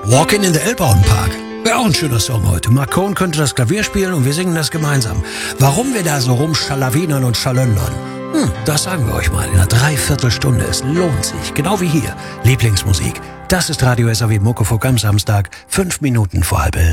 Walking in the Elbauenpark. Wäre auch ein schöner Song heute. Marcon könnte das Klavier spielen und wir singen das gemeinsam. Warum wir da so rumschalawinern und schalöndern? Das sagen wir euch mal in einer Dreiviertelstunde. Es lohnt sich. Genau wie hier. Lieblingsmusik. Das ist Radio SAW Muckefuck am Samstag, 5 Minuten vor 11:30.